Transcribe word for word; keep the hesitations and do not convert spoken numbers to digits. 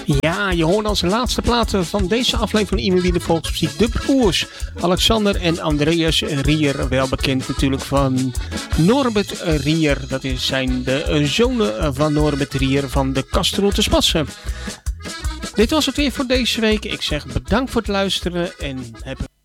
Ja, je hoort als laatste platen van deze aflevering van Immobiele Volksmuziek de broers Alexander en Andreas Rier. Wel bekend natuurlijk van Norbert Rier. Dat is zijn de zonen van Norbert Rier van de Castrol te Spassen. Dit was het weer voor deze week. Ik zeg bedankt voor het luisteren en heb